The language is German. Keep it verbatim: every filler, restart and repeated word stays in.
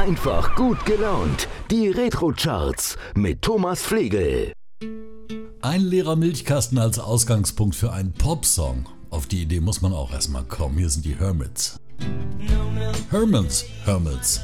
Einfach gut gelaunt. Die Retro-Charts mit Thomas Flegel. Ein leerer Milchkasten als Ausgangspunkt für einen Popsong. Auf die Idee muss man auch erstmal kommen. Hier sind die Hermits. Hermits, Hermits.